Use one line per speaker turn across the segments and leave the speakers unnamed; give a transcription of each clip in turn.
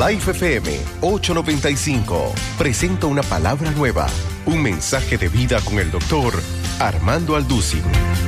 Life FM 895 presenta una palabra nueva, un mensaje de vida con el doctor Armando Alducin.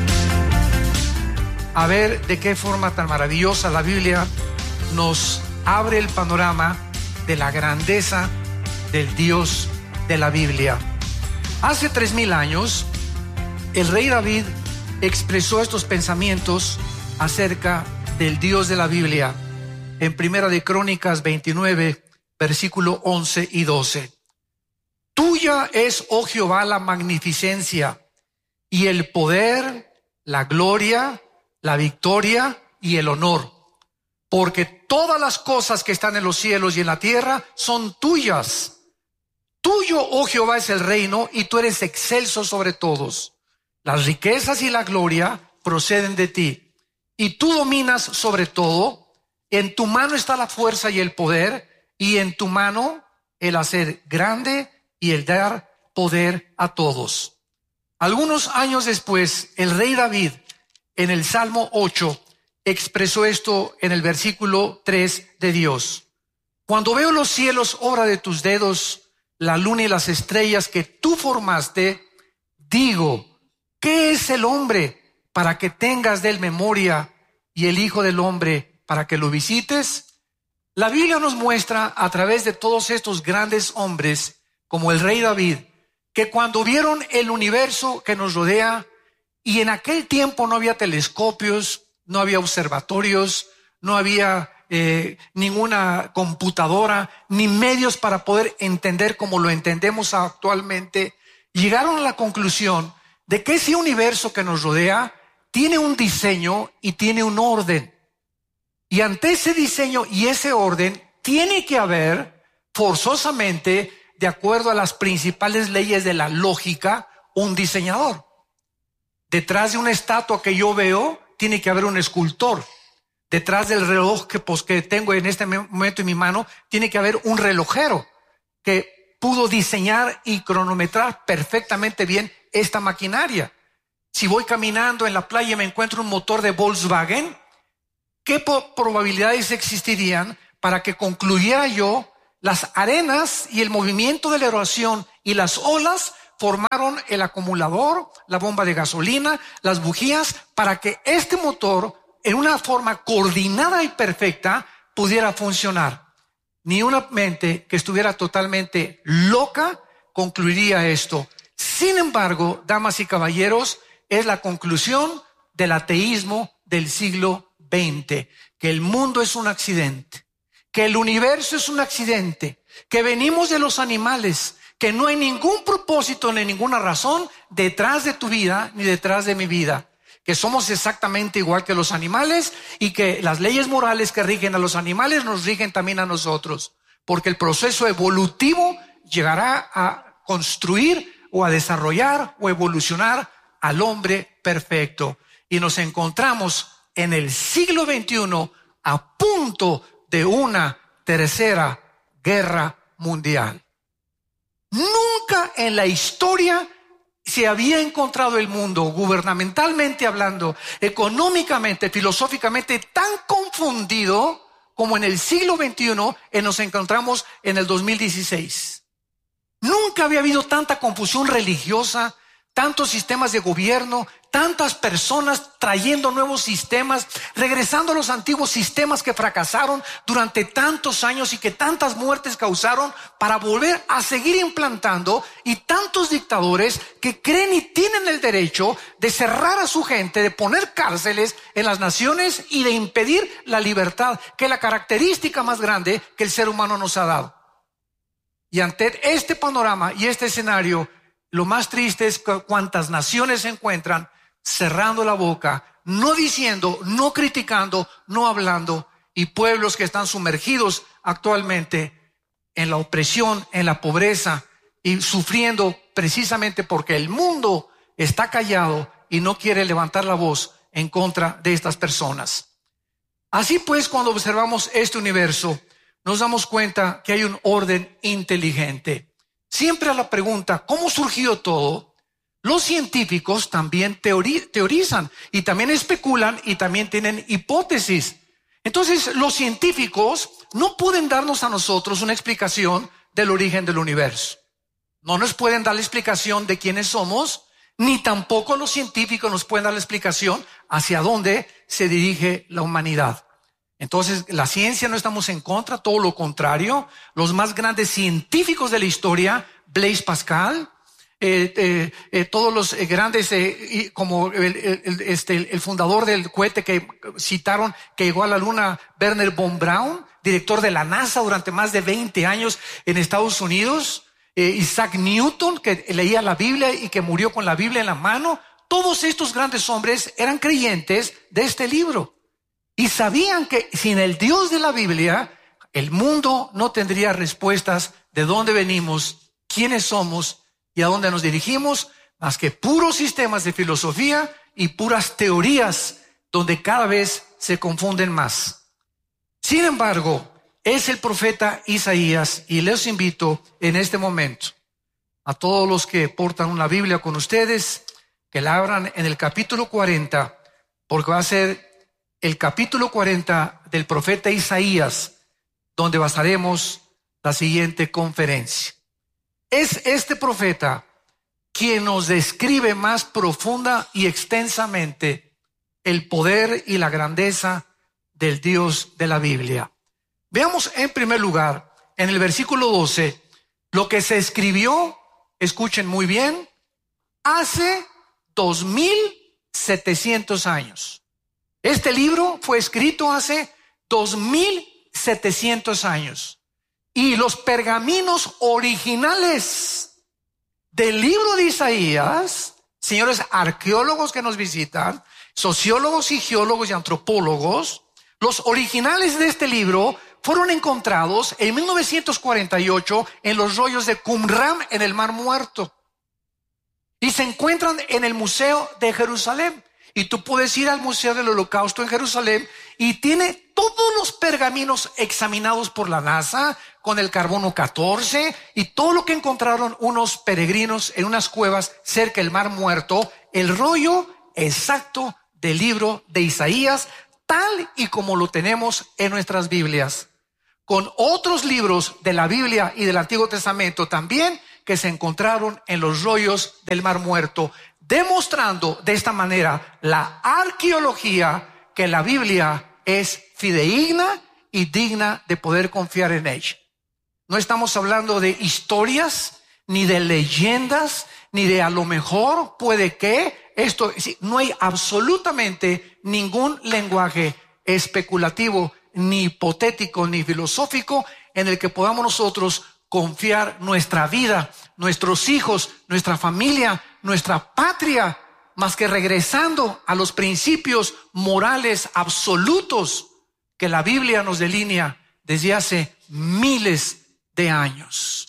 A ver de qué forma tan maravillosa la Biblia nos abre el panorama de la grandeza del Dios de la Biblia. Hace 3000 años, el rey David expresó estos pensamientos acerca del Dios de la Biblia en Primera de Crónicas 29, versículo 11 y 12. Tuya es, oh Jehová, la magnificencia y el poder, la gloria, la victoria y el honor, porque todas las cosas que están en los cielos y en la tierra son tuyas. Tuyo, oh Jehová, es el reino y tú eres excelso sobre todos. Las riquezas y la gloria proceden de ti y tú dominas sobre todo. En tu mano está la fuerza y el poder, y en tu mano el hacer grande y el dar poder a todos. Algunos años después, el rey David, en el Salmo 8, expresó esto en el versículo 3 de Dios. Cuando veo los cielos, obra de tus dedos, la luna y las estrellas que tú formaste, digo, ¿qué es el hombre para que tengas de él memoria y el hijo del hombre para que lo visites? La Biblia nos muestra a través de todos estos grandes hombres, como el rey David, que cuando vieron el universo que nos rodea, y en aquel tiempo no había telescopios, no había observatorios, no había ninguna computadora, ni medios para poder entender como lo entendemos actualmente, llegaron a la conclusión de que ese universo que nos rodea tiene un diseño y tiene un orden. Y ante ese diseño y ese orden tiene que haber forzosamente, de acuerdo a las principales leyes de la lógica, un diseñador. Detrás de una estatua que yo veo tiene que haber un escultor. Detrás del reloj que tengo en este momento en mi mano tiene que haber un relojero que pudo diseñar y cronometrar perfectamente bien esta maquinaria. Si voy caminando en la playa y me encuentro un motor de Volkswagen, ¿qué probabilidades existirían para que concluyera yo las arenas y el movimiento de la erosión y las olas formaron el acumulador, la bomba de gasolina, las bujías, para que este motor en una forma coordinada y perfecta pudiera funcionar? Ni una mente que estuviera totalmente loca concluiría esto. Sin embargo, damas y caballeros, es la conclusión del ateísmo del siglo XX, que el mundo es un accidente, que el universo es un accidente, que venimos de los animales, que no hay ningún propósito ni ninguna razón detrás de tu vida ni detrás de mi vida, que somos exactamente igual que los animales y que las leyes morales que rigen a los animales nos rigen también a nosotros, porque el proceso evolutivo llegará a construir o a desarrollar o evolucionar al hombre perfecto. Y nos encontramos en el siglo XXI a punto de una tercera guerra mundial. Nunca en la historia se había encontrado el mundo, gubernamentalmente hablando, económicamente, filosóficamente, tan confundido como en el siglo XXI nos encontramos en el 2016. Nunca había habido tanta confusión religiosa, tantos sistemas de gobierno, tantas personas trayendo nuevos sistemas, regresando a los antiguos sistemas que fracasaron durante tantos años y que tantas muertes causaron, para volver a seguir implantando, y tantos dictadores que creen y tienen el derecho de cerrar a su gente, de poner cárceles en las naciones y de impedir la libertad, que es la característica más grande que el ser humano nos ha dado. Y ante este panorama y este escenario, lo más triste es que cuántas naciones se encuentran cerrando la boca, no diciendo, no criticando, no hablando, y pueblos que están sumergidos actualmente en la opresión, en la pobreza y sufriendo precisamente porque el mundo está callado y no quiere levantar la voz en contra de estas personas. Así pues, cuando observamos este universo, nos damos cuenta que hay un orden inteligente. Siempre a la pregunta, ¿cómo surgió todo?, los científicos también teorizan y también especulan y también tienen hipótesis. Entonces, los científicos no pueden darnos a nosotros una explicación del origen del universo. No nos pueden dar la explicación de quiénes somos, ni tampoco los científicos nos pueden dar la explicación hacia dónde se dirige la humanidad. Entonces, la ciencia no estamos en contra, todo lo contrario. Los más grandes científicos de la historia, Blaise Pascal, todos los grandes, como el fundador del cohete que citaron, que llegó a la luna, Wernher von Braun, director de la NASA durante más de 20 años en Estados Unidos, Isaac Newton, que leía la Biblia y que murió con la Biblia en la mano. Todos estos grandes hombres eran creyentes de este libro y sabían que sin el Dios de la Biblia, el mundo no tendría respuestas de dónde venimos, quiénes somos y a dónde nos dirigimos, más que puros sistemas de filosofía y puras teorías donde cada vez se confunden más. Sin embargo, es el profeta Isaías, y les invito en este momento a todos los que portan una Biblia con ustedes, que la abran en el capítulo 40, porque va a ser el capítulo 40 del profeta Isaías, donde basaremos la siguiente conferencia. Es este profeta quien nos describe más profunda y extensamente el poder y la grandeza del Dios de la Biblia. Veamos en primer lugar, en el versículo 12, lo que se escribió, escuchen muy bien, hace 2700 años. Este libro fue escrito hace 2700 años. Y los pergaminos originales del libro de Isaías, señores arqueólogos que nos visitan, sociólogos y geólogos y antropólogos, los originales de este libro fueron encontrados en 1948 en los rollos de Qumran en el Mar Muerto. Y se encuentran en el Museo de Jerusalén. Y tú puedes ir al Museo del Holocausto en Jerusalén y tiene todos los pergaminos examinados por la NASA con el carbono 14 y todo lo que encontraron unos peregrinos en unas cuevas cerca del Mar Muerto, el rollo exacto del libro de Isaías, tal y como lo tenemos en nuestras Biblias, con otros libros de la Biblia y del Antiguo Testamento también que se encontraron en los rollos del Mar Muerto, demostrando de esta manera la arqueología que la Biblia es fidedigna y digna de poder confiar en ella. No estamos hablando de historias, ni de leyendas, ni de a lo mejor puede que esto, no hay absolutamente ningún lenguaje especulativo, ni hipotético, ni filosófico en el que podamos nosotros confiar nuestra vida, nuestros hijos, nuestra familia, nuestra patria, más que regresando a los principios morales absolutos que la Biblia nos delinea desde hace miles de años.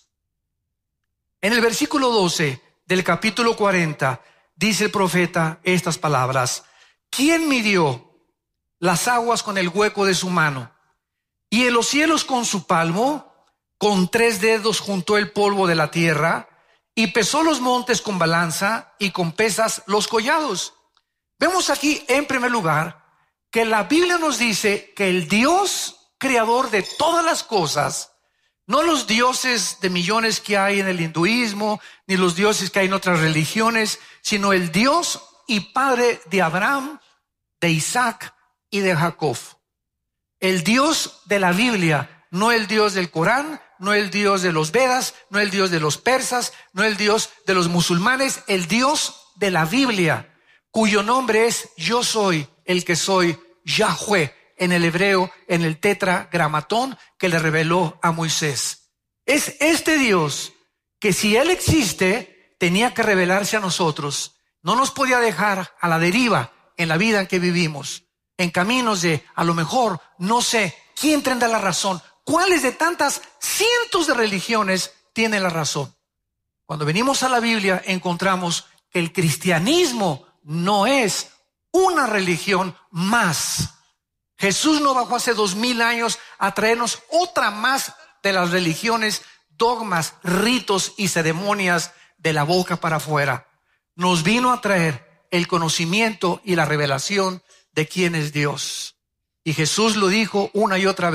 En el versículo 12 del capítulo 40 dice el profeta estas palabras: ¿quién midió las aguas con el hueco de su mano y en los cielos con su palmo? Con 3 dedos juntó el polvo de la tierra y pesó los montes con balanza y con pesas los collados. Vemos aquí en primer lugar que la Biblia nos dice que el Dios creador de todas las cosas, no los dioses de millones que hay en el hinduismo, ni los dioses que hay en otras religiones, sino el Dios y Padre de Abraham, de Isaac y de Jacob. El Dios de la Biblia, no el Dios del Corán, no el Dios de los Vedas, no el Dios de los persas, no el Dios de los musulmanes, el Dios de la Biblia, cuyo nombre es Yo soy el que soy, Yahweh, en el hebreo, en el tetragramatón que le reveló a Moisés. Es este Dios que, si Él existe, tenía que revelarse a nosotros. No nos podía dejar a la deriva en la vida en que vivimos, en caminos de, a lo mejor, no sé, ¿quién tendrá la razón? ¿Cuáles de tantas cientos de religiones tienen la razón? Cuando venimos a la Biblia encontramos que el cristianismo no es una religión más. Jesús no bajó hace 2000 años a traernos otra más de las religiones, dogmas, ritos y ceremonias de la boca para afuera. Nos vino a traer el conocimiento y la revelación de quién es Dios. Y Jesús lo dijo una y otra vez: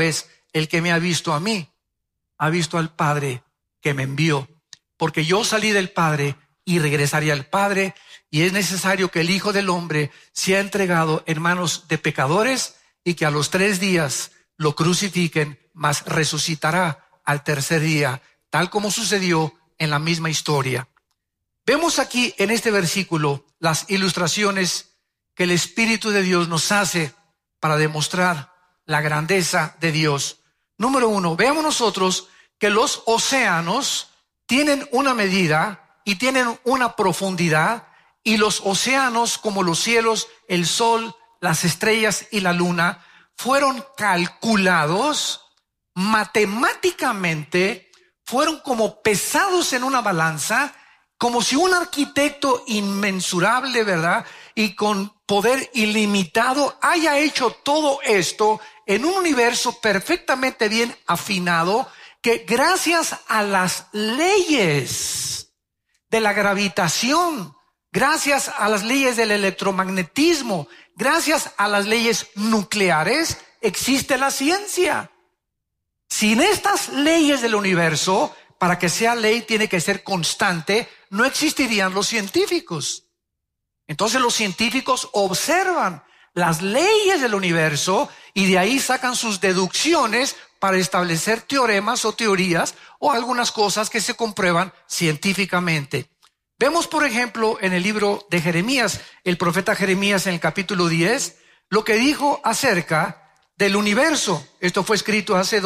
el que me ha visto a mí, ha visto al Padre que me envió. Porque yo salí del Padre y regresaré al Padre, y es necesario que el Hijo del Hombre sea entregado en manos de pecadores y que a los 3 días lo crucifiquen, mas resucitará al tercer día, tal como sucedió en la misma historia. Vemos aquí en este versículo las ilustraciones que el Espíritu de Dios nos hace para demostrar la grandeza de Dios. Número 1, veamos nosotros que los océanos tienen una medida y tienen una profundidad, y los océanos, como los cielos, el sol, las estrellas y la luna, fueron calculados matemáticamente, fueron como pesados en una balanza, como si un arquitecto inmensurable, ¿verdad?, y con poder ilimitado haya hecho todo esto en un universo perfectamente bien afinado, que gracias a las leyes de la gravitación, gracias a las leyes del electromagnetismo, gracias a las leyes nucleares, existe la ciencia. Sin estas leyes del universo, para que sea ley tiene que ser constante, no existirían los científicos. Entonces los científicos observan las leyes del universo y de ahí sacan sus deducciones para establecer teoremas o teorías o algunas cosas que se comprueban científicamente. Vemos, por ejemplo, en el libro de Jeremías, el profeta Jeremías en el capítulo 10, lo que dijo acerca del universo. Esto fue escrito hace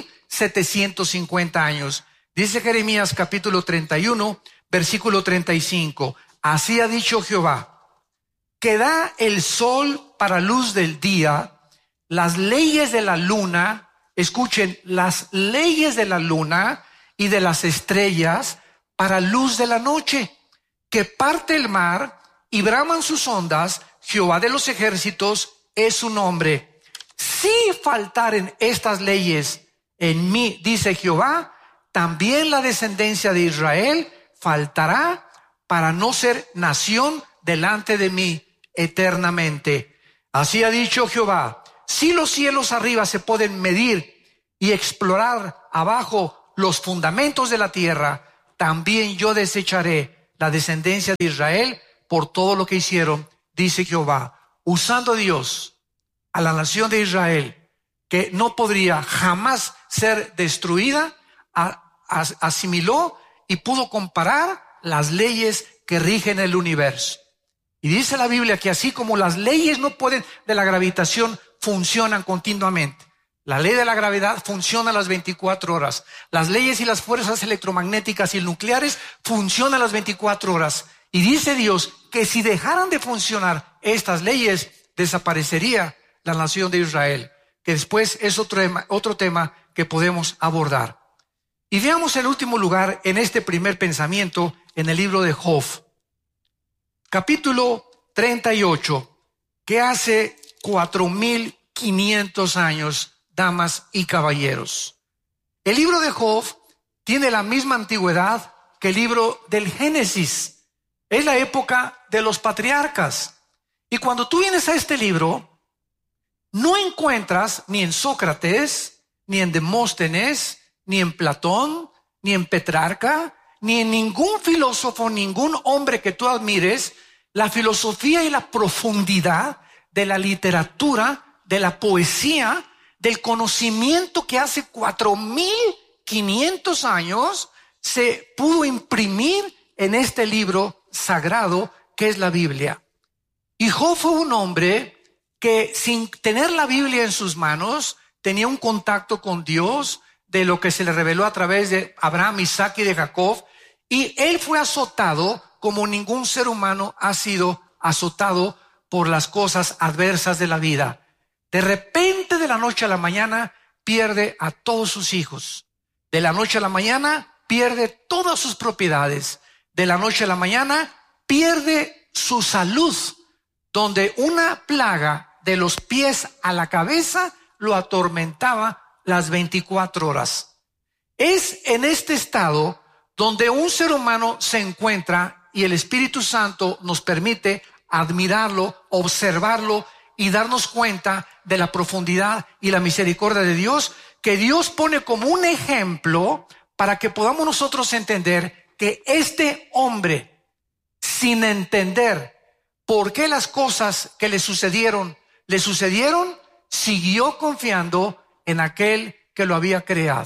2750 años. Dice Jeremías capítulo 31, versículo 35. Así ha dicho Jehová, que da el sol para luz del día, las leyes de la luna, escuchen, las leyes de la luna y de las estrellas para luz de la noche, que parte el mar y braman sus ondas, Jehová de los ejércitos es su nombre. Si faltaren estas leyes en mí, dice Jehová, también la descendencia de Israel faltará para no ser nación delante de mí eternamente. Así ha dicho Jehová, si los cielos arriba se pueden medir y explorar abajo los fundamentos de la tierra, también yo desecharé la descendencia de Israel por todo lo que hicieron, dice Jehová. Usando Dios a la nación de Israel, que no podría jamás ser destruida, asimiló y pudo comparar las leyes que rigen el universo. Y dice la Biblia que así como las leyes no pueden de la gravitación funcionan continuamente. La ley de la gravedad funciona las 24 horas. Las leyes y las fuerzas electromagnéticas y nucleares funcionan las 24 horas. Y dice Dios que si dejaran de funcionar estas leyes, desaparecería la nación de Israel, que después es otro tema que podemos abordar. Y veamos en último lugar en este primer pensamiento en el libro de Job. Capítulo 38, que hace 4500 años, damas y caballeros. El libro de Job tiene la misma antigüedad que el libro del Génesis. Es la época de los patriarcas. Y cuando tú vienes a este libro, no encuentras ni en Sócrates, ni en Demóstenes, ni en Platón, ni en Petrarca, ni en ningún filósofo, ningún hombre que tú admires, la filosofía y la profundidad de la literatura, de la poesía, del conocimiento que hace 4500 años se pudo imprimir en este libro sagrado que es la Biblia. Y Job fue un hombre que sin tener la Biblia en sus manos tenía un contacto con Dios, de lo que se le reveló a través de Abraham, Isaac y de Jacob, y él fue azotado como ningún ser humano ha sido azotado por las cosas adversas de la vida. De repente, de la noche a la mañana, pierde a todos sus hijos. De la noche a la mañana, pierde todas sus propiedades. De la noche a la mañana, pierde su salud, donde una plaga de los pies a la cabeza lo atormentaba las 24 horas. Es en este estado donde un ser humano se encuentra y el Espíritu Santo nos permite admirarlo, observarlo y darnos cuenta de la profundidad y la misericordia de Dios, que Dios pone como un ejemplo para que podamos nosotros entender que este hombre, sin entender por qué las cosas que le sucedieron, siguió confiando en aquel que lo había creado.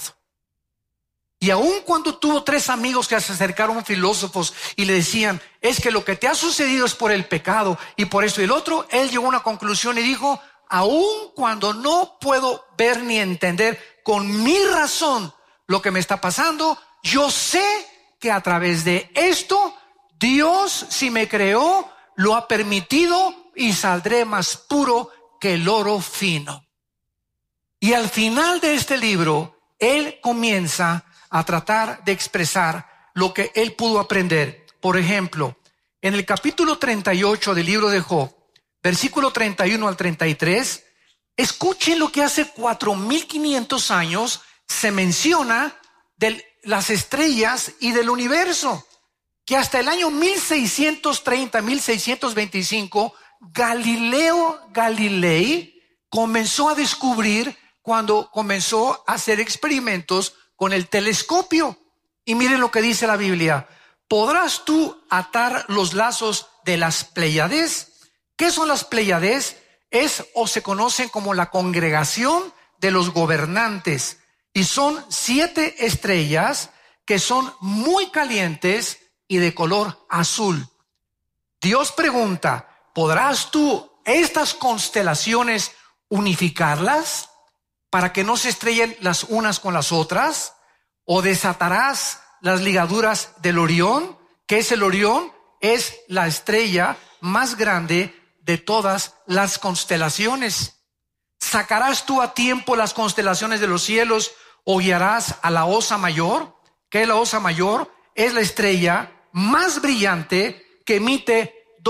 Y aun cuando tuvo 3 amigos que se acercaron filósofos y le decían, es que lo que te ha sucedido es por el pecado y por esto y el otro, él llegó a una conclusión y dijo, aun cuando no puedo ver ni entender con mi razón lo que me está pasando, yo sé que a través de esto, Dios, si me creó, lo ha permitido y saldré más puro que el oro fino. Y al final de este libro, él comienza a tratar de expresar lo que él pudo aprender. Por ejemplo, en el capítulo 38 del libro de Job, versículo 31 al 33, escuchen lo que hace 4,500 años se menciona de las estrellas y del universo, que hasta el año 1630, 1625, Galileo Galilei comenzó a descubrir cuando comenzó a hacer experimentos con el telescopio. Y miren lo que dice la Biblia. ¿Podrás tú atar los lazos de las Pléyades? ¿Qué son las Pléyades? Es o se conocen como la congregación de los gobernantes. Y son 7 estrellas que son muy calientes y de color azul. Dios pregunta, ¿podrás tú estas constelaciones unificarlas para que no se estrellen las unas con las otras? ¿O desatarás las ligaduras del Orión? ¿Qué es el Orión? Es la estrella más grande de todas las constelaciones. ¿Sacarás tú a tiempo las constelaciones de los cielos o guiarás a la Osa Mayor? ¿Qué es la Osa Mayor? Es la estrella más brillante que emite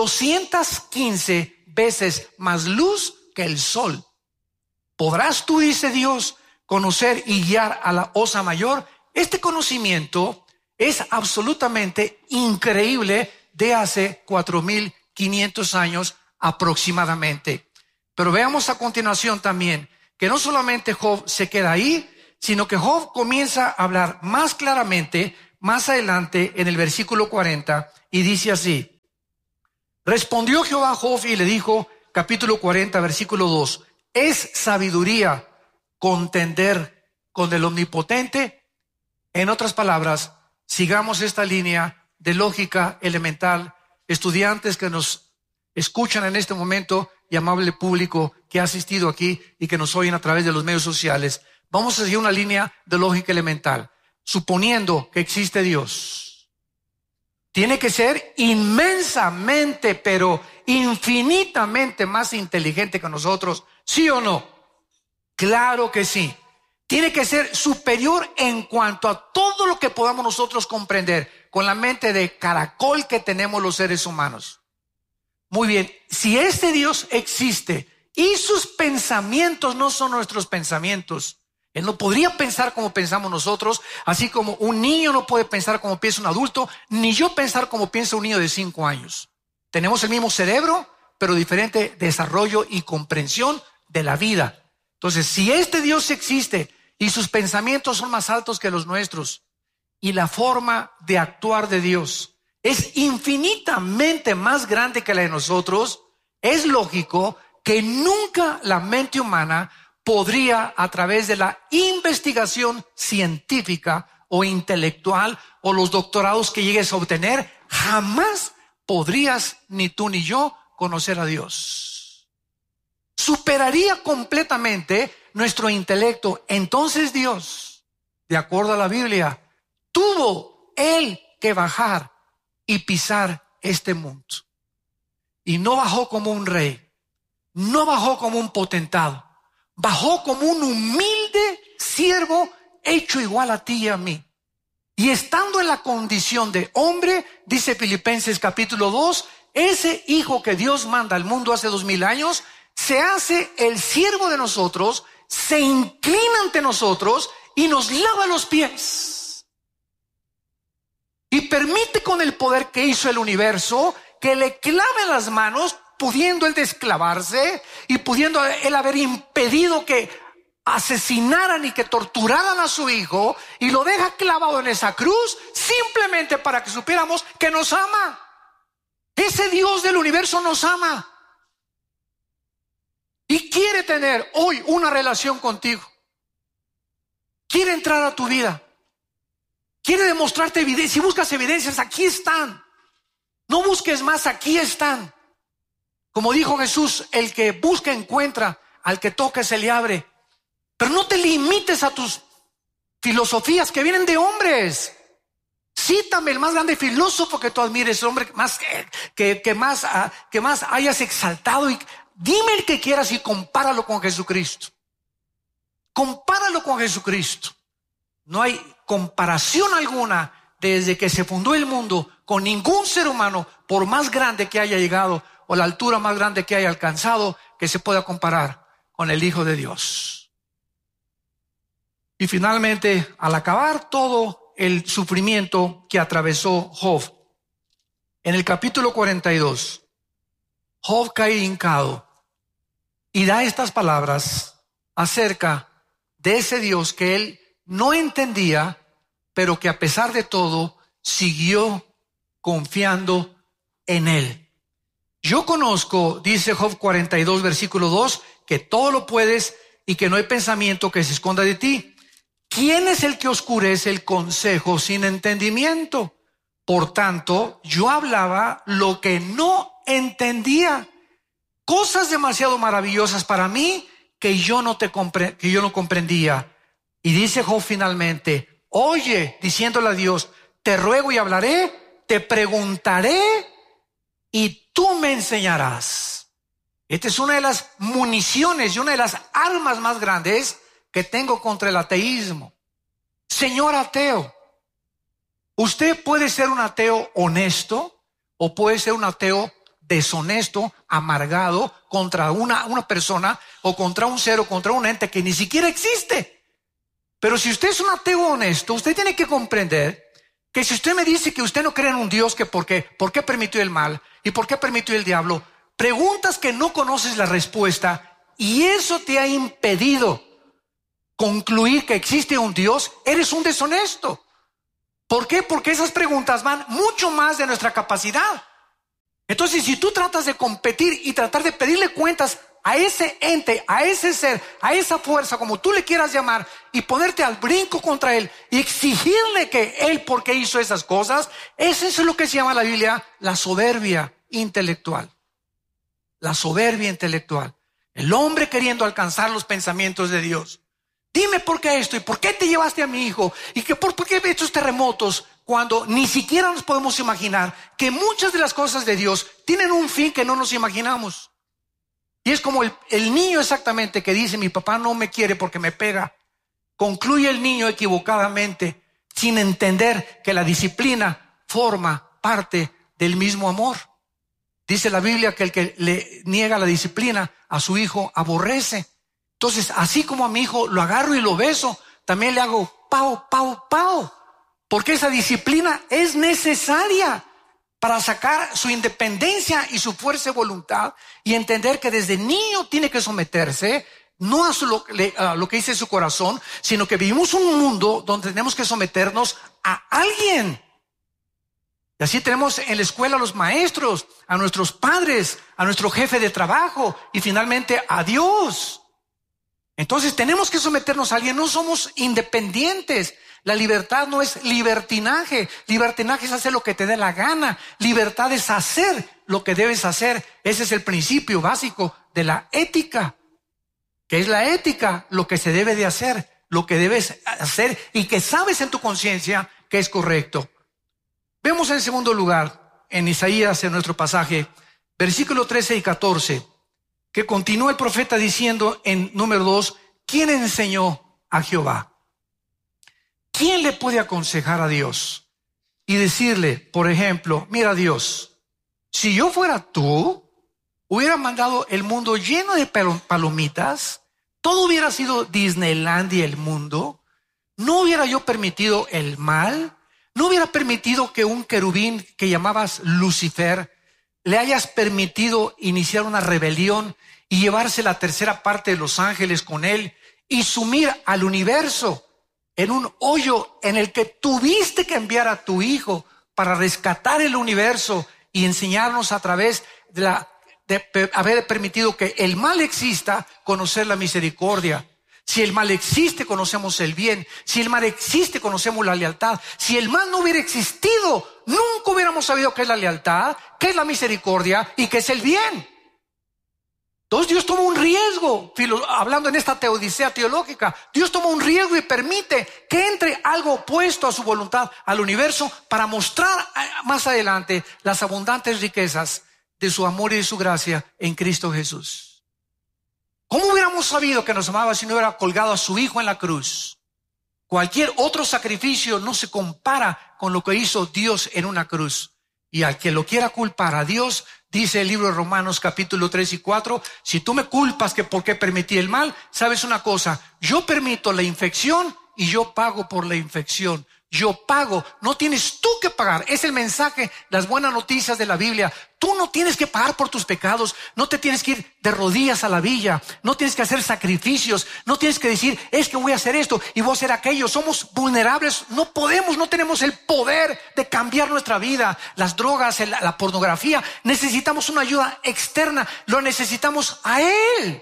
215 veces más luz que el sol. ¿Podrás tú, dice Dios, conocer y guiar a la Osa Mayor? Este conocimiento es absolutamente increíble de hace 4,500 años aproximadamente. Pero veamos a continuación también que no solamente Job se queda ahí, sino que Job comienza a hablar más claramente más adelante en el versículo 40 y dice así: respondió Jehová a Job y le dijo, capítulo 40, versículo 2, ¿es sabiduría contender con el Omnipotente? En otras palabras, sigamos esta línea de lógica elemental. Estudiantes que nos escuchan en este momento y amable público que ha asistido aquí y que nos oyen a través de los medios sociales, vamos a seguir una línea de lógica elemental. Suponiendo que existe Dios, tiene que ser inmensamente, pero infinitamente más inteligente que nosotros, ¿sí o no? Claro que sí. Tiene que ser superior en cuanto a todo lo que podamos nosotros comprender con la mente de caracol que tenemos los seres humanos. Muy bien, si este Dios existe y sus pensamientos no son nuestros pensamientos, Él no podría pensar como pensamos nosotros, así como un niño no puede pensar como piensa un adulto, ni yo pensar como piensa un niño de 5 años. Tenemos el mismo cerebro, pero diferente desarrollo y comprensión de la vida. Entonces, si este Dios existe y sus pensamientos son más altos que los nuestros, y la forma de actuar de Dios es infinitamente más grande que la de nosotros, es lógico que nunca la mente humana podría, a través de la investigación científica o intelectual o los doctorados que llegues a obtener, jamás podrías ni tú ni yo conocer a Dios. Superaría completamente nuestro intelecto. Entonces Dios, de acuerdo a la Biblia, tuvo Él que bajar y pisar este mundo. Y no bajó como un rey, no bajó como un potentado, bajó como un humilde siervo hecho igual a ti y a mí. Y estando en la condición de hombre, dice Filipenses capítulo 2, ese hijo que Dios manda al mundo hace 2000 años, se hace el siervo de nosotros, se inclina ante nosotros y nos lava los pies. Y permite con el poder que hizo el universo que le clave las manos, pudiendo él desclavarse y pudiendo él haber impedido que asesinaran y que torturaran a su hijo y lo deja clavado en esa cruz simplemente para que supiéramos que nos ama. Ese Dios del universo nos ama y quiere tener hoy una relación contigo. Quiere entrar a tu vida. Quiere demostrarte evidencia. Si buscas evidencias, aquí están. No busques más, aquí están. Como dijo Jesús, el que busca encuentra, al que toca se le abre. Pero no te limites a tus filosofías que vienen de hombres. Cítame el más grande filósofo que tú admires, el hombre más que más hayas exaltado, y dime el que quieras y compáralo con Jesucristo. Compáralo con Jesucristo. No hay comparación alguna desde que se fundó el mundo con ningún ser humano, por más grande que haya llegado o la altura más grande que haya alcanzado, que se pueda comparar con el Hijo de Dios. Y finalmente, al acabar todo el sufrimiento que atravesó Job, en el capítulo 42, Job cae hincado y da estas palabras acerca de ese Dios que él no entendía, pero que a pesar de todo siguió confiando en él. Yo conozco, dice Job 42, versículo 2, que todo lo puedes y que no hay pensamiento que se esconda de ti. ¿Quién es el que oscurece el consejo sin entendimiento? Por tanto, yo hablaba lo que no entendía, cosas demasiado maravillosas para mí que yo no comprendía. Y dice Job finalmente, oye, diciéndole a Dios, te ruego y hablaré, te preguntaré y tú me enseñarás. Esta es una de las municiones y una de las armas más grandes que tengo contra el ateísmo. Señor ateo, usted puede ser un ateo honesto o puede ser un ateo deshonesto, amargado contra una persona o contra un ser o contra un ente que ni siquiera existe. Pero si usted es un ateo honesto, usted tiene que comprender que si usted me dice que usted no cree en un Dios, que ¿por qué permitió el mal? ¿Y por qué permitió el diablo? Preguntas que no conoces la respuesta y eso te ha impedido concluir que existe un Dios, eres un deshonesto. ¿Por qué? Porque esas preguntas van mucho más de nuestra capacidad. Entonces, si tú tratas de competir y tratar de pedirle cuentas a ese ente, a ese ser, a esa fuerza, como tú le quieras llamar, y ponerte al brinco contra él y exigirle que él, ¿por qué hizo esas cosas? Eso es lo que se llama en la Biblia la soberbia intelectual. La soberbia intelectual. El hombre queriendo alcanzar los pensamientos de Dios. Dime por qué esto y por qué te llevaste a mi hijo y que por qué estos terremotos, cuando ni siquiera nos podemos imaginar que muchas de las cosas de Dios tienen un fin que no nos imaginamos. Y es como el niño exactamente que dice, mi papá no me quiere porque me pega. Concluye el niño equivocadamente sin entender que la disciplina forma parte del mismo amor. Dice la Biblia que el que le niega la disciplina a su hijo aborrece. Entonces, así como a mi hijo lo agarro y lo beso, también le hago pau, pau, pau. Porque esa disciplina es necesaria para sacar su independencia y su fuerza de voluntad y entender que desde niño tiene que someterse, no a lo que dice su corazón, sino que vivimos un mundo donde tenemos que someternos a alguien. Y así tenemos en la escuela a los maestros, a nuestros padres, a nuestro jefe de trabajo y finalmente a Dios. Entonces tenemos que someternos a alguien, no somos independientes. La libertad no es libertinaje. Libertinaje es hacer lo que te dé la gana. Libertad es hacer lo que debes hacer. Ese es el principio básico de la ética. ¿Qué es la ética? Lo que se debe de hacer, lo que debes hacer y que sabes en tu conciencia que es correcto. Vemos en segundo lugar, en Isaías, en nuestro pasaje, versículo 13 y 14, que continúa el profeta diciendo en número 2, ¿quién enseñó a Jehová? ¿Quién le puede aconsejar a Dios? Y decirle, por ejemplo, mira Dios, si yo fuera tú, hubiera mandado el mundo lleno de palomitas, todo hubiera sido Disneylandia el mundo, no hubiera yo permitido el mal, no hubiera permitido que un querubín que llamabas Lucifer le hayas permitido iniciar una rebelión y llevarse la tercera parte de los ángeles con él y sumir al universo en un hoyo en el que tuviste que enviar a tu Hijo para rescatar el universo y enseñarnos a través de haber permitido que el mal exista, conocer la misericordia. Si el mal existe, conocemos el bien. Si el mal existe, conocemos la lealtad. Si el mal no hubiera existido, nunca hubiéramos sabido qué es la lealtad, qué es la misericordia y qué es el bien. Entonces Dios toma un riesgo, hablando en esta teodicea teológica. Dios toma un riesgo y permite que entre algo opuesto a su voluntad al universo para mostrar más adelante las abundantes riquezas de su amor y de su gracia en Cristo Jesús. ¿Cómo hubiéramos sabido que nos amaba si no hubiera colgado a su Hijo en la cruz? Cualquier otro sacrificio no se compara con lo que hizo Dios en una cruz. Y al que lo quiera culpar a Dios, dice el libro de Romanos capítulo 3 y 4, si tú me culpas que por qué permití el mal, sabes una cosa, yo permito la infección y yo pago por la infección. Yo pago, no tienes tú que pagar. Es el mensaje, las buenas noticias de la Biblia. Tú no tienes que pagar por tus pecados, no te tienes que ir de rodillas a la villa, no tienes que hacer sacrificios, no tienes que decir, es que voy a hacer esto y voy a hacer aquello. Somos vulnerables, no podemos, no tenemos el poder de cambiar nuestra vida. Las drogas, la pornografía, necesitamos una ayuda externa, lo necesitamos a Él.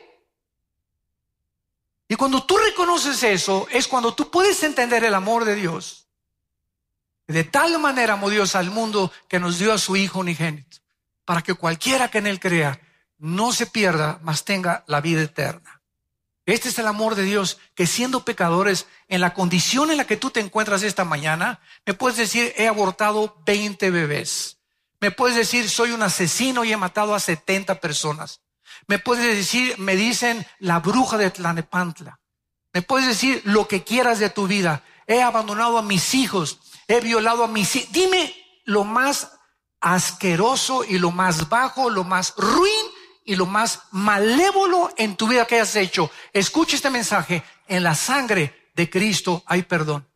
Y cuando tú reconoces eso, es cuando tú puedes entender el amor de Dios. De tal manera amó Dios al mundo que nos dio a su Hijo unigénito, para que cualquiera que en Él crea no se pierda, mas tenga la vida eterna. Este es el amor de Dios, que siendo pecadores, en la condición en la que tú te encuentras esta mañana, me puedes decir, he abortado 20 bebés. Me puedes decir, soy un asesino y he matado a 70 personas. Me puedes decir, me dicen la bruja de Tlanepantla. Me puedes decir lo que quieras de tu vida. He abandonado a mis hijos. He violado a mis hijos. Dime lo más asqueroso y lo más bajo, lo más ruin y lo más malévolo en tu vida que hayas hecho. Escucha este mensaje. En la sangre de Cristo hay perdón.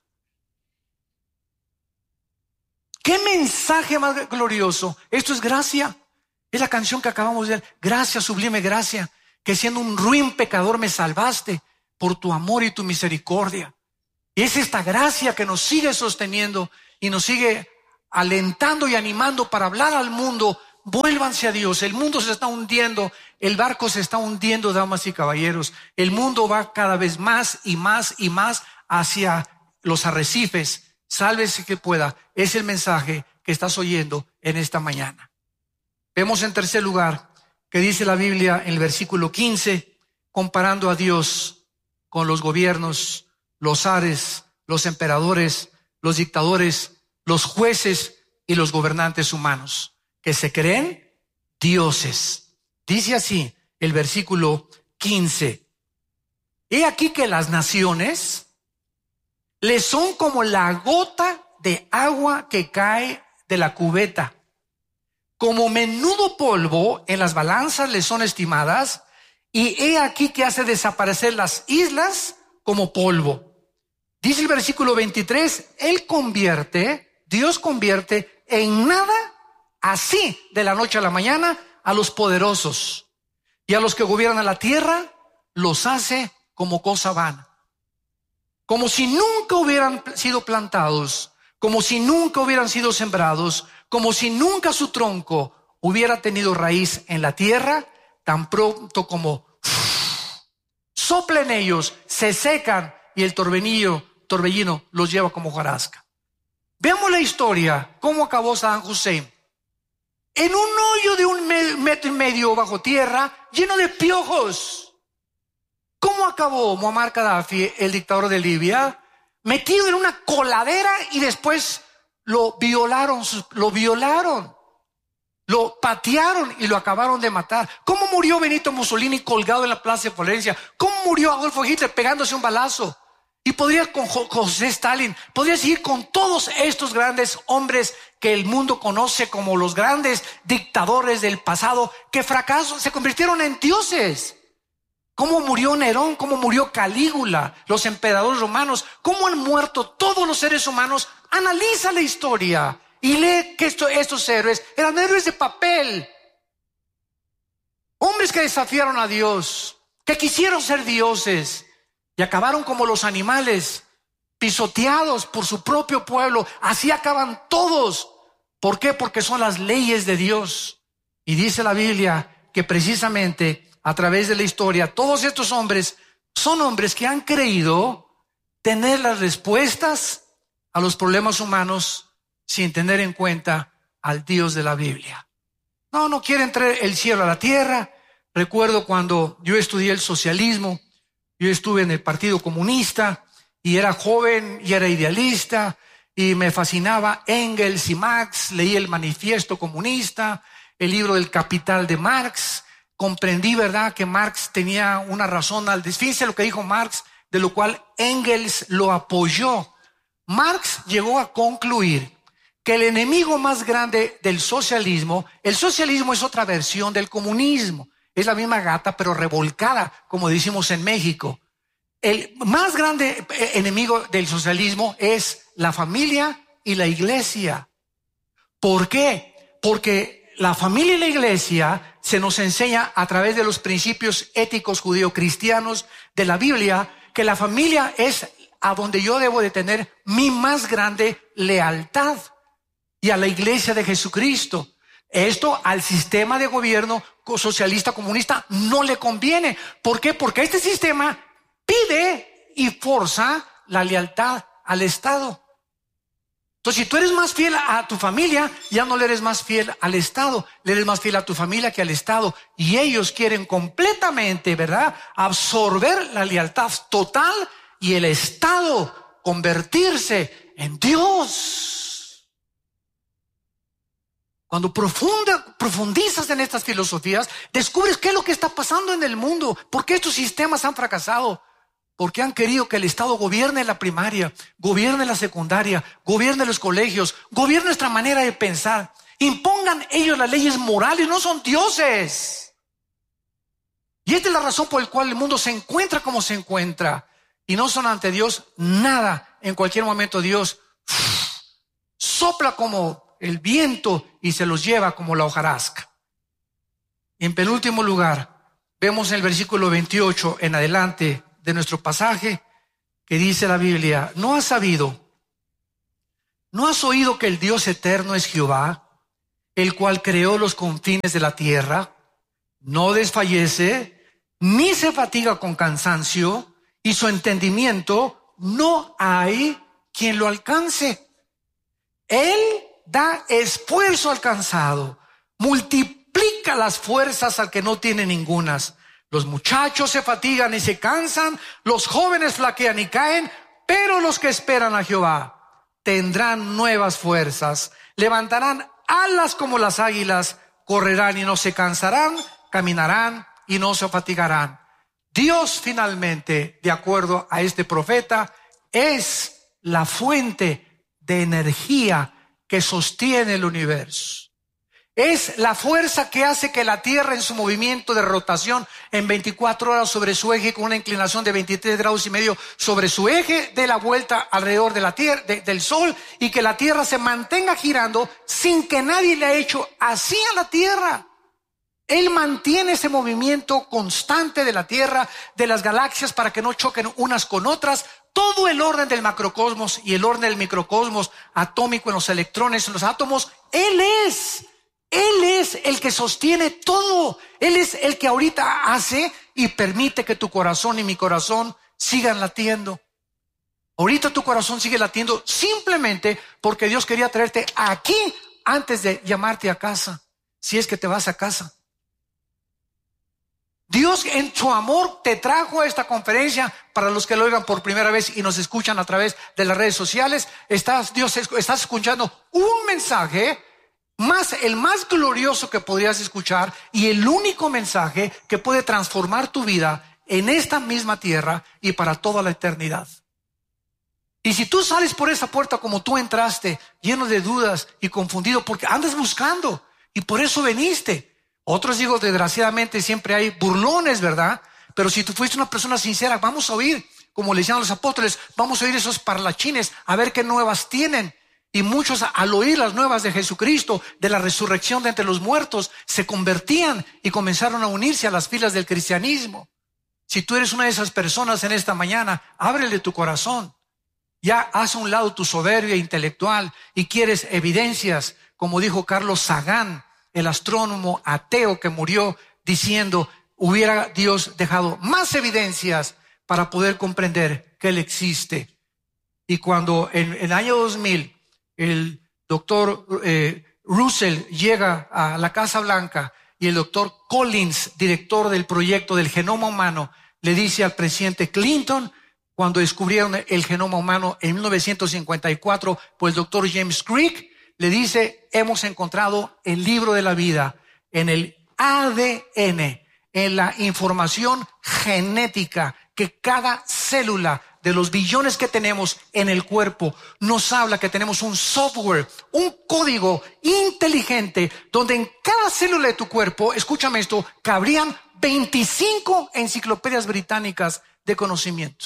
¿Qué mensaje más glorioso? Esto es gracia. Es la canción que acabamos de ver. Gracia, sublime gracia, que siendo un ruin pecador me salvaste por tu amor y tu misericordia. Y es esta gracia que nos sigue sosteniendo y nos sigue alentando y animando para hablar al mundo. Vuélvanse a Dios. El mundo se está hundiendo. El barco se está hundiendo, damas y caballeros. El mundo va cada vez más y más y más hacia los arrecifes. Sálvese que pueda. Es el mensaje que estás oyendo en esta mañana. Vemos en tercer lugar que dice la Biblia en el versículo 15, comparando a Dios con los gobiernos, los zares, los emperadores, los dictadores, los jueces y los gobernantes humanos, que se creen dioses. Dice así el versículo 15. He aquí que las naciones les son como la gota de agua que cae de la cubeta. Como menudo polvo en las balanzas les son estimadas, y he aquí que hace desaparecer las islas como polvo. Dice el versículo 23, Dios convierte en nada, así de la noche a la mañana, a los poderosos, y a los que gobiernan la tierra los hace como cosa vana. Como si nunca hubieran sido plantados, como si nunca hubieran sido sembrados, como si nunca su tronco hubiera tenido raíz en la tierra, tan pronto como soplen ellos, se secan y el torbellino los lleva como hojarasca. Veamos la historia, cómo acabó Saddam Hussein. En un hoyo de 1,5 metros bajo tierra, lleno de piojos. ¿Cómo acabó Muammar Gaddafi, el dictador de Libia? Metido en una coladera y después lo violaron, lo patearon y lo acabaron de matar. ¿Cómo murió Benito Mussolini colgado en la plaza de Florencia? ¿Cómo murió Adolfo Hitler pegándose un balazo? Y podría con José Stalin, podría seguir con todos estos grandes hombres que el mundo conoce como los grandes dictadores del pasado, que fracasaron, se convirtieron en dioses. ¿Cómo murió Nerón? ¿Cómo murió Calígula? Los emperadores romanos. ¿Cómo han muerto todos los seres humanos? Analiza la historia y lee que estos héroes eran héroes de papel. Hombres que desafiaron a Dios, que quisieron ser dioses, y acabaron como los animales, pisoteados por su propio pueblo. Así acaban todos. ¿Por qué? Porque son las leyes de Dios. Y dice la Biblia que precisamente a través de la historia, todos estos hombres son hombres que han creído tener las respuestas a los problemas humanos sin tener en cuenta al Dios de la Biblia. No quieren traer el cielo a la tierra. Recuerdo cuando yo estudié el socialismo, yo estuve en el Partido Comunista y era joven y era idealista y me fascinaba Engels y Marx. Leí el Manifiesto Comunista, el libro del Capital de Marx. Comprendí, ¿verdad?, que Marx tenía una razón. Fíjense lo que dijo Marx, de lo cual Engels lo apoyó. Marx llegó a concluir que el enemigo más grande del socialismo, el socialismo es otra versión del comunismo. Es la misma gata, pero revolcada, como decimos en México. El más grande enemigo del socialismo es la familia y la iglesia. ¿Por qué? Porque la familia y la iglesia se nos enseña a través de los principios éticos judeocristianos de la Biblia, que la familia es a donde yo debo de tener mi más grande lealtad, y a la iglesia de Jesucristo. Esto al sistema de gobierno socialista comunista no le conviene. ¿Por qué? Porque este sistema pide y forza la lealtad al Estado. Entonces, si tú eres más fiel a tu familia, ya no le eres más fiel al Estado, le eres más fiel a tu familia que al Estado. Y ellos quieren completamente, ¿verdad?, absorber la lealtad total y el Estado convertirse en Dios. Cuando profundizas en estas filosofías, descubres qué es lo que está pasando en el mundo. ¿Por qué estos sistemas han fracasado? Porque han querido que el Estado gobierne la primaria, gobierne la secundaria, gobierne los colegios, gobierne nuestra manera de pensar. Impongan ellos las leyes morales, no son dioses. Y esta es la razón por la cual el mundo se encuentra como se encuentra. Y no son ante Dios nada. En cualquier momento Dios sopla como el viento y se los lleva como la hojarasca. Y en penúltimo lugar, vemos en el versículo 28 en adelante de nuestro pasaje que dice la Biblia: ¿no has oído que el Dios eterno es Jehová, el cual creó los confines de la tierra? No desfallece, ni se fatiga con cansancio, y su entendimiento no hay quien lo alcance. Él da esfuerzo al cansado, multiplica las fuerzas al que no tiene ningunas. Los muchachos se fatigan y se cansan, los jóvenes flaquean y caen, pero los que esperan a Jehová tendrán nuevas fuerzas, levantarán alas como las águilas, correrán y no se cansarán, caminarán y no se fatigarán. Dios finalmente, de acuerdo a este profeta, es la fuente de energía que sostiene el universo. Es la fuerza que hace que la Tierra, en su movimiento de rotación en 24 horas sobre su eje, con una inclinación de 23 grados y medio sobre su eje, dé la vuelta alrededor de la Tierra, del Sol, y que la Tierra se mantenga girando sin que nadie le haya hecho así a la Tierra. Él mantiene ese movimiento constante de la Tierra, de las galaxias, para que no choquen unas con otras. Todo el orden del macrocosmos y el orden del microcosmos atómico, en los electrones, en los átomos, Él es el que sostiene todo. Él es el que ahorita hace y permite que tu corazón y mi corazón sigan latiendo. Ahorita tu corazón sigue latiendo simplemente porque Dios quería traerte aquí antes de llamarte a casa, si es que te vas a casa. Dios en su amor te trajo a esta conferencia. Para los que lo oigan por primera vez y nos escuchan a través de las redes sociales, estás escuchando un mensaje el más glorioso que podrías escuchar, y el único mensaje que puede transformar tu vida en esta misma tierra y para toda la eternidad. Y si tú sales por esa puerta como tú entraste, lleno de dudas y confundido, porque andas buscando y por eso veniste. Otros, digo, desgraciadamente siempre hay burlones, ¿verdad? Pero si tú fuiste una persona sincera, vamos a oír, como le decían los apóstoles, vamos a oír esos parlachines, a ver qué nuevas tienen. Y muchos, al oír las nuevas de Jesucristo, de la resurrección de entre los muertos, se convertían y comenzaron a unirse a las filas del cristianismo. Si tú eres una de esas personas en esta mañana, ábrele tu corazón. Ya haz a un lado tu soberbia intelectual y quieres evidencias, como dijo Carlos Sagan, el astrónomo ateo que murió, diciendo, hubiera Dios dejado más evidencias para poder comprender que Él existe. Y cuando en el año 2000 el doctor Russell llega a la Casa Blanca y el doctor Collins, director del proyecto del genoma humano, le dice al presidente Clinton, cuando descubrieron el genoma humano en 1954 por el doctor James Crick, le dice, hemos encontrado el libro de la vida en el ADN, en la información genética que cada célula de los billones que tenemos en el cuerpo nos habla que tenemos un software, un código inteligente donde en cada célula de tu cuerpo, escúchame esto, cabrían 25 enciclopedias británicas de conocimiento.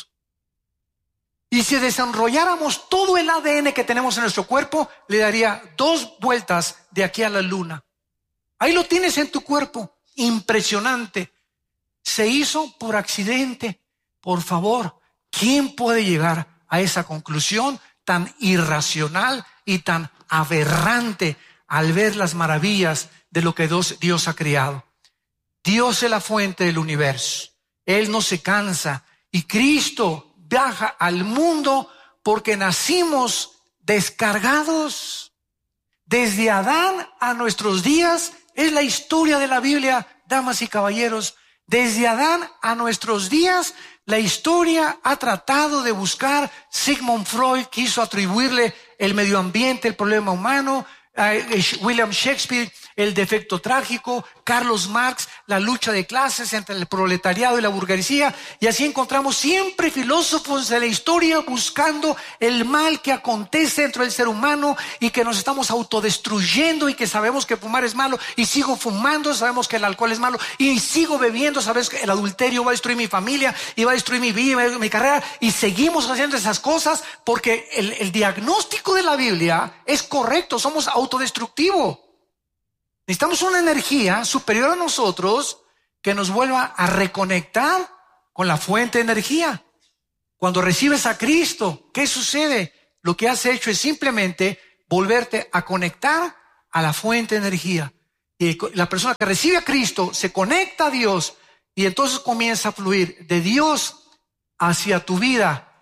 Y si desenrolláramos todo el ADN que tenemos en nuestro cuerpo, le daría 2 vueltas de aquí a la luna. Ahí lo tienes en tu cuerpo. Impresionante. Se hizo por accidente. Por favor, ¿quién puede llegar a esa conclusión tan irracional y tan aberrante al ver las maravillas de lo que Dios ha creado? Dios es la fuente del universo. Él no se cansa. Y Cristo viaja al mundo porque nacimos descargados. Desde Adán a nuestros días es la historia de la Biblia, damas y caballeros. Desde Adán a nuestros días, la historia ha tratado de buscar. Sigmund Freud quiso atribuirle el medio ambiente, el problema humano. William Shakespeare, el defecto trágico. Carlos Marx, la lucha de clases entre el proletariado y la burguesía. Y así encontramos siempre filósofos de la historia buscando el mal que acontece dentro del ser humano y que nos estamos autodestruyendo y que sabemos que fumar es malo y sigo fumando, sabemos que el alcohol es malo y sigo bebiendo, sabes que el adulterio va a destruir mi familia y va a destruir mi vida, mi carrera, y seguimos haciendo esas cosas porque el diagnóstico de la Biblia es correcto, somos autodestructivos. Necesitamos una energía superior a nosotros que nos vuelva a reconectar con la fuente de energía. Cuando recibes a Cristo, ¿qué sucede? Lo que has hecho es simplemente volverte a conectar a la fuente de energía. Y la persona que recibe a Cristo se conecta a Dios y entonces comienza a fluir de Dios hacia tu vida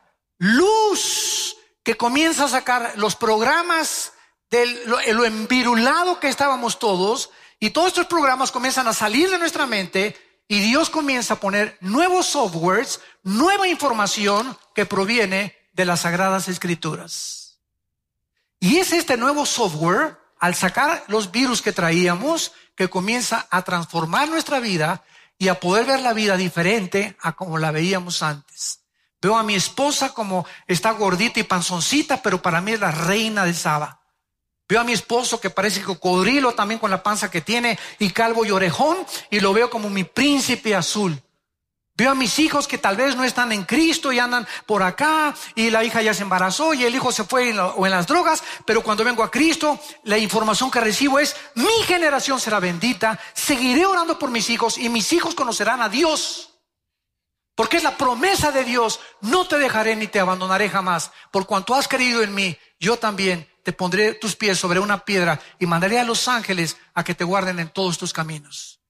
luz que comienza a sacar los programas de lo envirulado que estábamos todos, y todos estos programas comienzan a salir de nuestra mente y Dios comienza a poner nuevos softwares, nueva información que proviene de las Sagradas Escrituras. Y es este nuevo software, al sacar los virus que traíamos, que comienza a transformar nuestra vida y a poder ver la vida diferente a como la veíamos antes. Veo a mi esposa como está gordita y panzoncita, pero para mí es la reina del Saba. Veo a mi esposo que parece cocodrilo también con la panza que tiene y calvo y orejón, y lo veo como mi príncipe azul. Veo a mis hijos que tal vez no están en Cristo y andan por acá, y la hija ya se embarazó y el hijo se fue o en las drogas, pero cuando vengo a Cristo, la información que recibo es: mi generación será bendita, seguiré orando por mis hijos y mis hijos conocerán a Dios. Porque es la promesa de Dios: no te dejaré ni te abandonaré jamás. Por cuanto has creído en mí, yo también te pondré tus pies sobre una piedra y mandaré a los ángeles a que te guarden en todos tus caminos.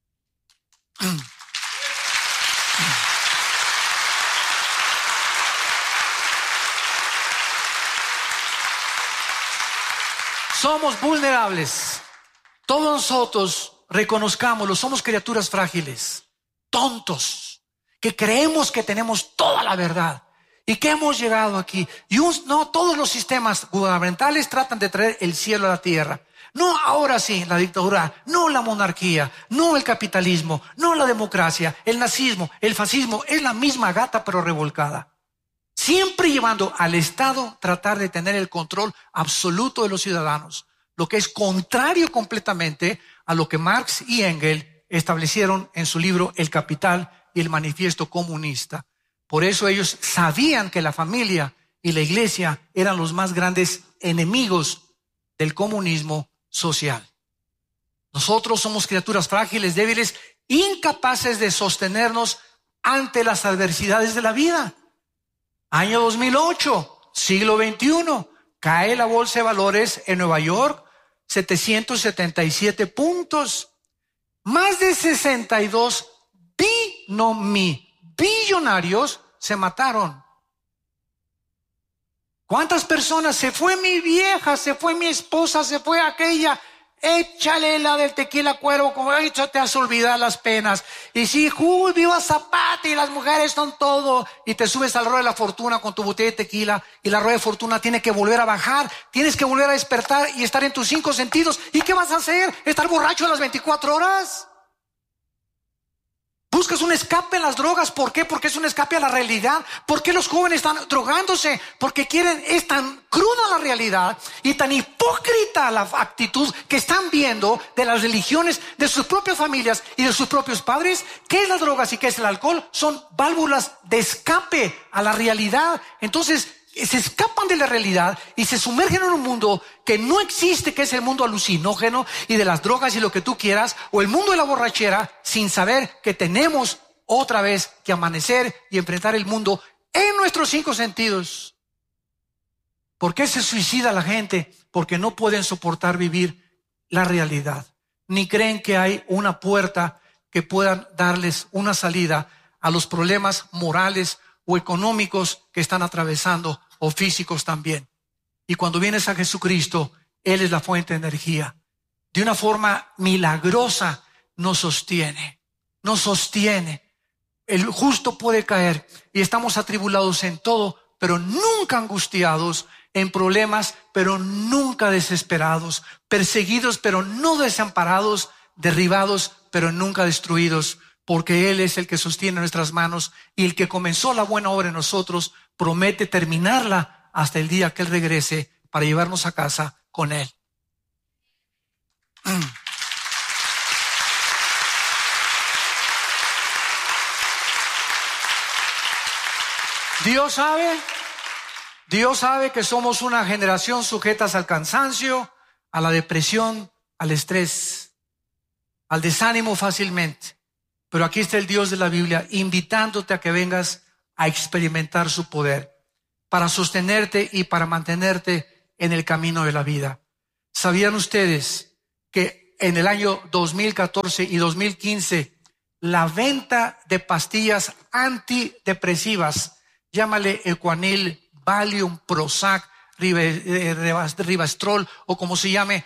Somos vulnerables. Todos nosotros, reconozcámoslo, somos criaturas frágiles, tontos, que creemos que tenemos toda la verdad. ¿Y qué hemos llegado aquí? No, todos los sistemas gubernamentales tratan de traer el cielo a la tierra. No, ahora sí, la dictadura, no la monarquía, no el capitalismo, no la democracia, el nazismo, el fascismo, es la misma gata pero revolcada. Siempre llevando al Estado tratar de tener el control absoluto de los ciudadanos, lo que es contrario completamente a lo que Marx y Engels establecieron en su libro El Capital y el Manifiesto Comunista. Por eso ellos sabían que la familia y la iglesia eran los más grandes enemigos del comunismo social. Nosotros somos criaturas frágiles, débiles, incapaces de sostenernos ante las adversidades de la vida. Año 2008, siglo XXI, cae la bolsa de valores en Nueva York, 777 puntos. Más de 62 billonarios se mataron. ¿Cuántas personas? Se fue mi vieja, se fue mi esposa, se fue aquella. Échale la del tequila cuervo, como te has olvidado las penas. Y sí, viva Zapata y las mujeres son todo. Y te subes al ruedo de la fortuna con tu botella de tequila y la rueda de fortuna tiene que volver a bajar. Tienes que volver a despertar y estar en tus 5 sentidos. ¿Y qué vas a hacer? ¿Estar borracho a las 24 horas? Buscas un escape en las drogas. ¿Por qué? Porque es un escape a la realidad. ¿Por qué los jóvenes están drogándose? Porque es tan cruda la realidad y tan hipócrita la actitud que están viendo de las religiones, de sus propias familias y de sus propios padres. ¿Qué es las drogas y qué es el alcohol? Son válvulas de escape a la realidad. Entonces se escapan de la realidad y se sumergen en un mundo que no existe, que es el mundo alucinógeno y de las drogas y lo que tú quieras, o el mundo de la borrachera, sin saber que tenemos otra vez que amanecer y enfrentar el mundo en nuestros 5 sentidos. ¿Por qué se suicida la gente? Porque no pueden soportar vivir la realidad, ni creen que hay una puerta que puedan darles una salida a los problemas morales o económicos que están atravesando, o físicos también. Y cuando vienes a Jesucristo, Él es la fuente de energía. De una forma milagrosa nos sostiene. El justo puede caer y estamos atribulados en todo, pero nunca angustiados, en problemas, pero nunca desesperados, perseguidos, pero no desamparados, derribados, pero nunca destruidos, porque Él es el que sostiene nuestras manos y el que comenzó la buena obra en nosotros promete terminarla hasta el día que Él regrese para llevarnos a casa con Él. Dios sabe que somos una generación sujetas al cansancio, a la depresión, al estrés, al desánimo fácilmente. Pero aquí está el Dios de la Biblia invitándote a que vengas a experimentar su poder para sostenerte y para mantenerte en el camino de la vida. ¿Sabían ustedes que en el año 2014 y 2015 la venta de pastillas antidepresivas, llámale Ecuanil, Valium, Prozac, Rivastrol o como se llame,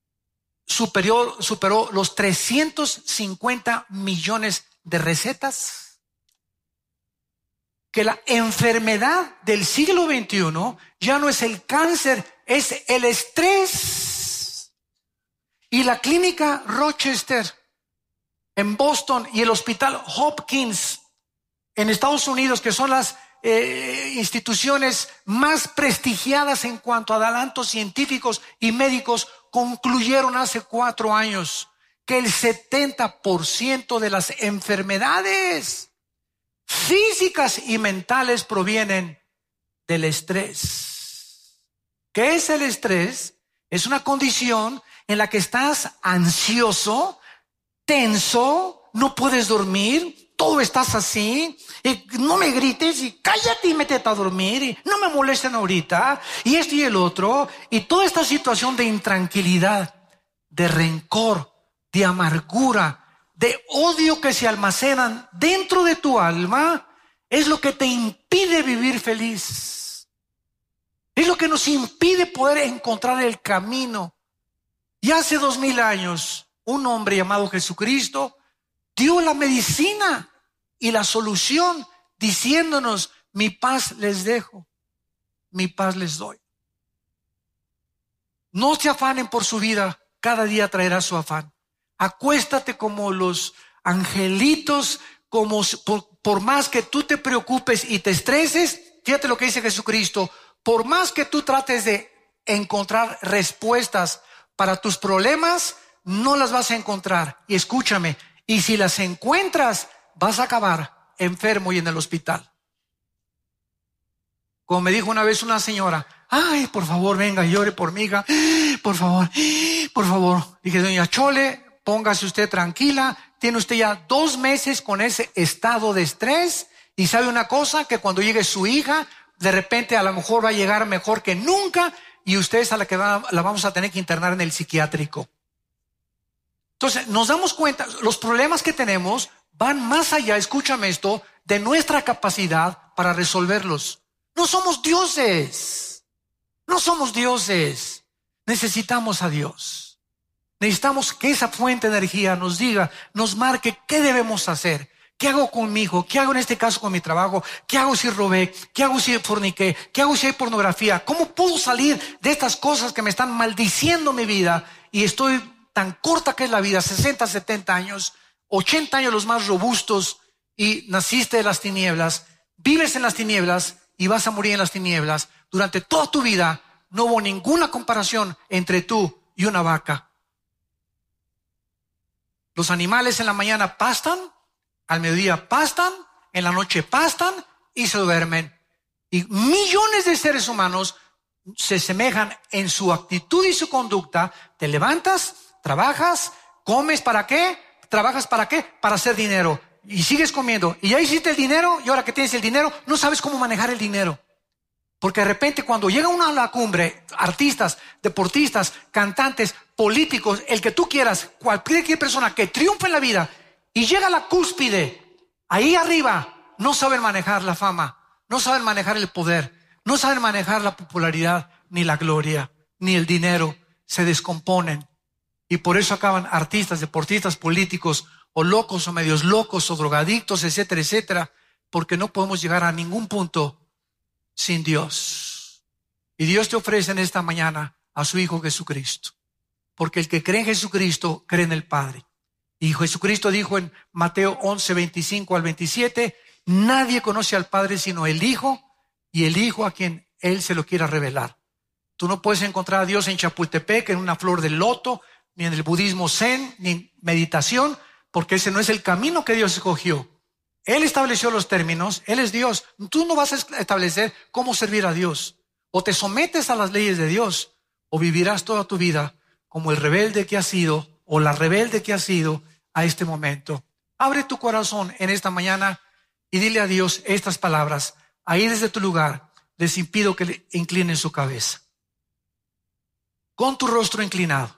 superó los 350 millones de recetas? Que la enfermedad del siglo XXI ya no es el cáncer, es el estrés. Y la clínica Rochester en Boston y el hospital Hopkins en Estados Unidos, que son las instituciones más prestigiadas en cuanto a adelantos científicos y médicos, concluyeron hace 4 años que el 70% de las enfermedades físicas y mentales provienen del estrés. ¿Qué es el estrés? Es una condición en la que estás ansioso, tenso, no puedes dormir, todo estás así, y no me grites y cállate y métete a dormir y no me molesten ahorita y esto y el otro, y toda esta situación de intranquilidad, de rencor, de amargura, de odio que se almacenan dentro de tu alma es lo que te impide vivir feliz. Es lo que nos impide poder encontrar el camino. Y hace 2000 años un hombre llamado Jesucristo dio la medicina y la solución diciéndonos: mi paz les dejo, mi paz les doy. No se afanen por su vida, cada día traerá su afán. Acuéstate como los angelitos, como por más que tú te preocupes y te estreses, fíjate lo que dice Jesucristo, por más que tú trates de encontrar respuestas para tus problemas, no las vas a encontrar. Y escúchame, y si las encuentras, vas a acabar enfermo y en el hospital. Como me dijo una vez una señora: ay, por favor, venga, llore por mi hija, por favor, por favor. Dije: doña Chole, póngase usted tranquila, tiene usted ya 2 meses con ese estado de estrés, y sabe una cosa, que cuando llegue su hija, de repente a lo mejor va a llegar mejor que nunca, y usted es a la que la vamos a tener que internar en el psiquiátrico. Entonces nos damos cuenta, los problemas que tenemos van más allá, escúchame esto, de nuestra capacidad para resolverlos. No somos dioses. No somos dioses. Necesitamos a Dios. Necesitamos que esa fuente de energía nos diga, nos marque qué debemos hacer. ¿Qué hago con mi hijo? ¿Qué hago en este caso con mi trabajo? ¿Qué hago si robé? ¿Qué hago si forniqué? ¿Qué hago si hay pornografía? ¿Cómo puedo salir de estas cosas que me están maldiciendo mi vida? Y estoy tan corta que es la vida, 60, 70 años, 80 años los más robustos, y naciste de las tinieblas, vives en las tinieblas y vas a morir en las tinieblas. Durante toda tu vida no hubo ninguna comparación entre tú y una vaca. Los animales en la mañana pastan, al mediodía pastan, en la noche pastan y se duermen. Y millones de seres humanos se semejan en su actitud y su conducta. Te levantas, trabajas, comes, ¿para qué? ¿Trabajas para qué? Para hacer dinero. Y sigues comiendo. Y ya hiciste el dinero, y ahora que tienes el dinero, no sabes cómo manejar el dinero. Porque de repente cuando llega uno a la cumbre, artistas, deportistas, cantantes, políticos, el que tú quieras, cualquier persona que triunfa en la vida y llega a la cúspide, ahí arriba, no saben manejar la fama, no saben manejar el poder, no saben manejar la popularidad, ni la gloria, ni el dinero. Se descomponen. Y por eso acaban artistas, deportistas, políticos, o locos, o medios locos, o drogadictos, etcétera, etcétera, porque no podemos llegar a ningún punto sin Dios. Y Dios te ofrece en esta mañana a su Hijo Jesucristo, porque el que cree en Jesucristo cree en el Padre. Y Jesucristo dijo en Mateo 11, 25 al 27, nadie conoce al Padre sino el Hijo, y el Hijo a quien Él se lo quiera revelar. Tú no puedes encontrar a Dios en Chapultepec, en una flor de loto, ni en el budismo zen, ni en meditación, porque ese no es el camino que Dios escogió. Él estableció los términos, Él es Dios. Tú no vas a establecer cómo servir a Dios. O te sometes a las leyes de Dios, o vivirás toda tu vida como el rebelde que has sido, o la rebelde que has sido a este momento. Abre tu corazón en esta mañana y dile a Dios estas palabras. Ahí desde tu lugar les impido que le inclinen su cabeza. Con tu rostro inclinado.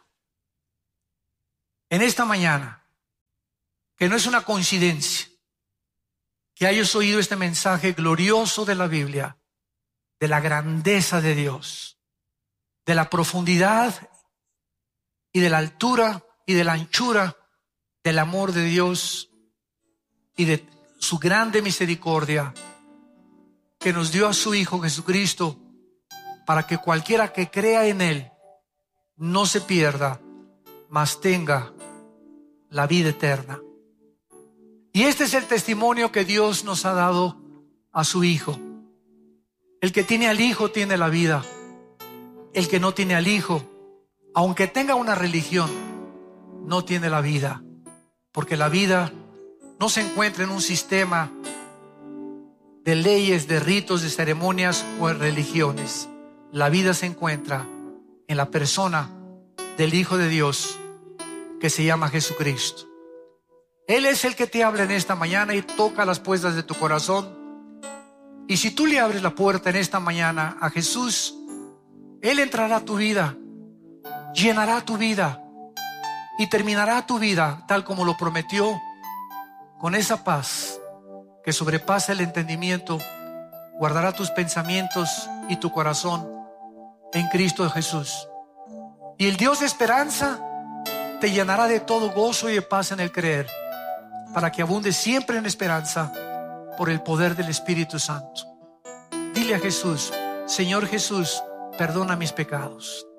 En esta mañana, que no es una coincidencia que hayas oído este mensaje glorioso de la Biblia, de la grandeza de Dios, de la profundidad y de la altura y de la anchura del amor de Dios y de su grande misericordia que nos dio a su Hijo Jesucristo para que cualquiera que crea en Él no se pierda, mas tenga la vida eterna. Y este es el testimonio que Dios nos ha dado a su Hijo. El que tiene al Hijo tiene la vida. El que no tiene al Hijo, aunque tenga una religión, no tiene la vida. Porque la vida no se encuentra en un sistema de leyes, de ritos, de ceremonias o en religiones. La vida se encuentra en la persona del Hijo de Dios, que se llama Jesucristo. Él es el que te habla en esta mañana y toca las puertas de tu corazón. Y si tú le abres la puerta en esta mañana a Jesús, Él entrará a tu vida, llenará tu vida y terminará tu vida tal como lo prometió, con esa paz que sobrepasa el entendimiento. Guardará tus pensamientos y tu corazón en Cristo Jesús. Y el Dios de esperanza te llenará de todo gozo y de paz en el creer, para que abunde siempre en esperanza por el poder del Espíritu Santo. Dile a Jesús: Señor Jesús, perdona mis pecados.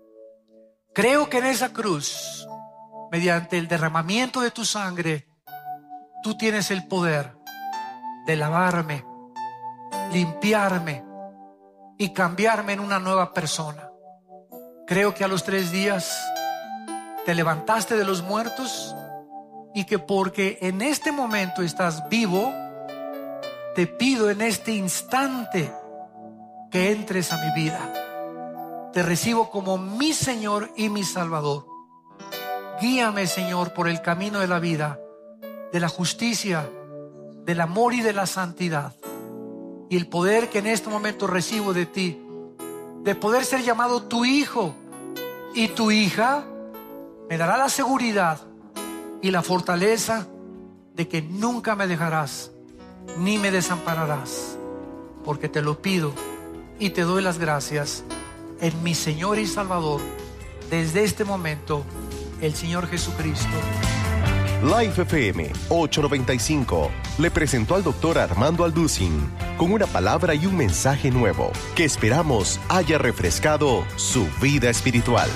Creo que en esa cruz, mediante el derramamiento de tu sangre, tú tienes el poder de lavarme, limpiarme y cambiarme en una nueva persona. Creo que a los 3 días te levantaste de los muertos y que porque en este momento estás vivo, te pido en este instante que entres a mi vida. Te recibo como mi Señor y mi Salvador. Guíame, Señor, por el camino de la vida de la justicia, del amor y de la santidad. Y el poder que en este momento recibo de ti, de poder ser llamado tu hijo y tu hija, me dará la seguridad y la fortaleza de que nunca me dejarás ni me desampararás, porque te lo pido y te doy las gracias en mi Señor y Salvador, desde este momento, el Señor Jesucristo.
Life FM 895 le presentó al doctor Armando Alducin con una palabra y un mensaje nuevo que esperamos haya refrescado su vida espiritual.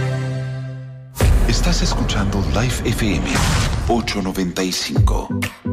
Estás escuchando Life FM 895.